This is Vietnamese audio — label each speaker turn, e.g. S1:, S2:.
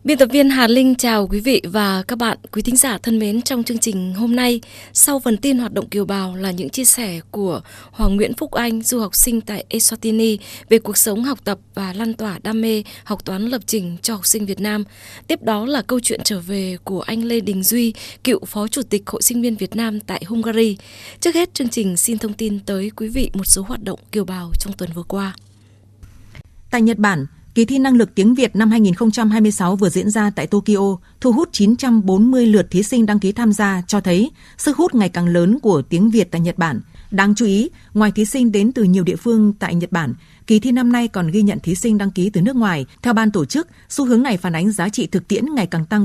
S1: Biên tập viên Hà Linh chào quý vị và các bạn, quý thính giả thân mến. Trong chương trình hôm nay, sau phần tin hoạt động kiều bào là những chia sẻ của Hoàng Nguyễn Phúc Anh, du học sinh tại Eswatini, về cuộc sống học tập và lan tỏa đam mê học toán lập trình cho học sinh Việt Nam. Tiếp đó là câu chuyện trở về của anh Lê Đình Duy, cựu Phó Chủ tịch Hội Sinh viên Việt Nam tại Hungary. Trước hết, chương trình xin thông tin tới quý vị một số hoạt động kiều bào trong tuần vừa qua.
S2: Tại Nhật Bản, kỳ thi năng lực tiếng Việt năm 2026 vừa diễn ra tại Tokyo, thu hút 940 lượt thí sinh đăng ký tham gia, cho thấy sức hút ngày càng lớn của tiếng Việt tại Nhật Bản. Đáng chú ý, ngoài thí sinh đến từ nhiều địa phương tại Nhật Bản, kỳ thi năm nay còn ghi nhận thí sinh đăng ký từ nước ngoài. Theo ban tổ chức, xu hướng này phản ánh giá trị thực tiễn ngày càng tăng